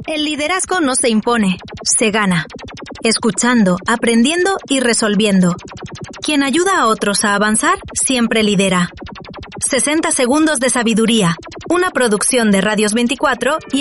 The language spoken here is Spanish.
El liderazgo no se impone, se gana. Escuchando, aprendiendo y resolviendo. Quien ayuda a otros a avanzar, siempre lidera. 60 segundos de sabiduría. Una producción de Radios 24 y